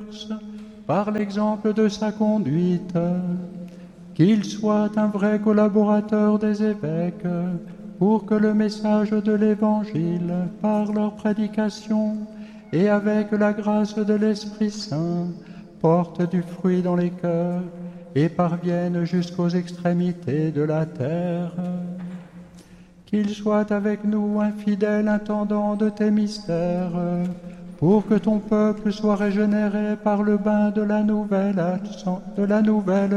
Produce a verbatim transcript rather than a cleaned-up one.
mœurs, par l'exemple de sa conduite, qu'il soit un vrai collaborateur des évêques, pour que le message de l'Évangile, par leur prédication et avec la grâce de l'Esprit Saint, porte du fruit dans les cœurs et parvienne jusqu'aux extrémités de la terre. Qu'il soit avec nous un fidèle intendant de tes mystères, pour que ton peuple soit régénéré par le bain de la nouvelle, de la nouvelle